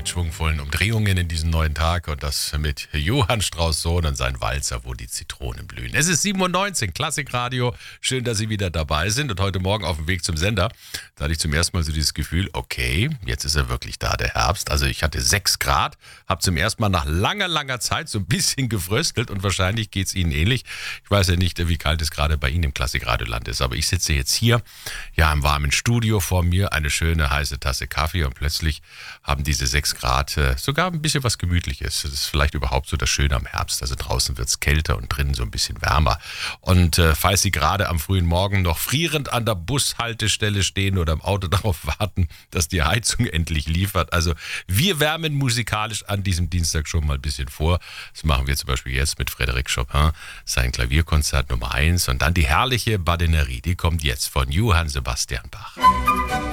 schwungvollen Umdrehungen in diesen neuen Tag und das mit Johann Strauss-Sohn und sein Walzer, wo die Zitronen blühen. Es ist 7:19 Uhr, Klassikradio. Schön, dass Sie wieder dabei sind und heute Morgen auf dem Weg zum Sender, da hatte ich zum ersten Mal so dieses Gefühl, okay, jetzt ist er wirklich da, der Herbst. Also ich hatte 6 Grad, habe zum ersten Mal nach langer Zeit so ein bisschen gefröstelt und wahrscheinlich geht es Ihnen ähnlich. Ich weiß ja nicht, wie kalt es gerade bei Ihnen im Klassikradioland ist, aber ich sitze jetzt hier, ja, im warmen Studio vor mir, eine schöne heiße Tasse Kaffee und plötzlich haben diese 6 Grad sogar ein bisschen was Gemütliches. Das ist vielleicht überhaupt so das Schöne am Herbst. Also draußen wird es kälter und drinnen so ein bisschen wärmer. Und falls Sie gerade am frühen Morgen noch frierend an der Bushaltestelle stehen oder im Auto darauf warten, dass die Heizung endlich liefert. Also wir wärmen musikalisch an diesem Dienstag schon mal ein bisschen vor. Das machen wir zum Beispiel jetzt mit Frédéric Chopin, sein Klavierkonzert Nummer 1 und dann die herrliche Badinerie. Die kommt jetzt von Johann Sebastian Bach.